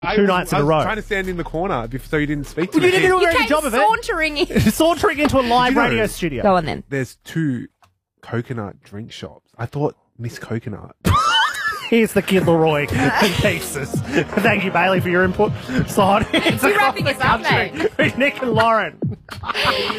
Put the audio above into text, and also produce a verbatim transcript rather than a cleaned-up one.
I two was, nights in I a was row. trying to stand in the corner bef- so you didn't speak to Well, me. you didn't do a You very came good job of it. sauntering in. Sauntering into a live Did you know- radio studio. Go on then. There's two coconut drink shops. I thought Miss Coconut. Here's the Kid Leroy pieces. Thank you, Bailey, for your input. So it's You're wrapping us up, country with Nick and Lauren.